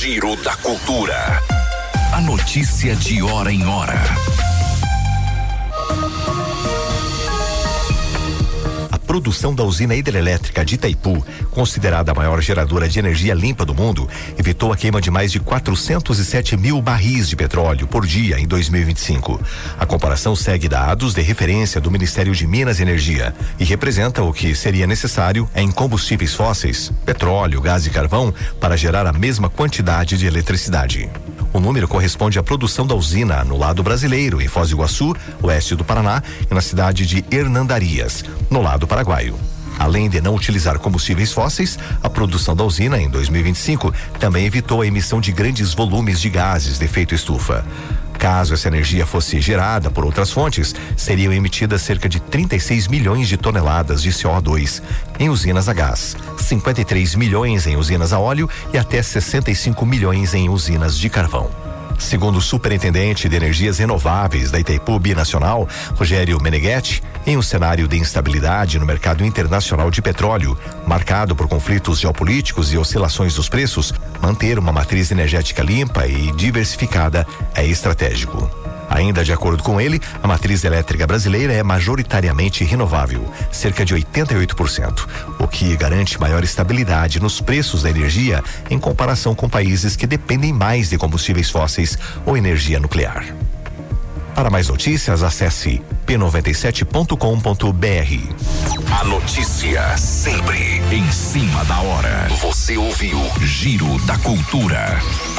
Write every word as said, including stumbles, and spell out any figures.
Giro da Cultura. A notícia de hora em hora. A produção da usina hidrelétrica de Itaipu, considerada a maior geradora de energia limpa do mundo, evitou a queima de mais de quatrocentos e sete mil barris de petróleo por dia em dois mil e vinte e cinco. A comparação segue dados de referência do Ministério de Minas e Energia e representa o que seria necessário em combustíveis fósseis, petróleo, gás e carvão, para gerar a mesma quantidade de eletricidade. O número corresponde à produção da usina no lado brasileiro, em Foz do Iguaçu, oeste do Paraná, e na cidade de Hernandarias, no lado paraguaio. Além de não utilizar combustíveis fósseis, a produção da usina em dois mil e vinte e cinco também evitou a emissão de grandes volumes de gases de efeito estufa. Caso essa energia fosse gerada por outras fontes, seriam emitidas cerca de trinta e seis milhões de toneladas de C O dois em usinas a gás, cinquenta e três milhões em usinas a óleo e até sessenta e cinco milhões em usinas de carvão. Segundo o superintendente de energias renováveis da Itaipu Binacional, Rogério Meneghetti, em um cenário de instabilidade no mercado internacional de petróleo, marcado por conflitos geopolíticos e oscilações dos preços, manter uma matriz energética limpa e diversificada é estratégico. Ainda de acordo com ele, a matriz elétrica brasileira é majoritariamente renovável, cerca de oitenta e oito por cento, o que garante maior estabilidade nos preços da energia em comparação com países que dependem mais de combustíveis fósseis ou energia nuclear. Para mais notícias, acesse p noventa e sete ponto com ponto b r. A notícia sempre em cima da hora. Você ouviu Giro da Cultura.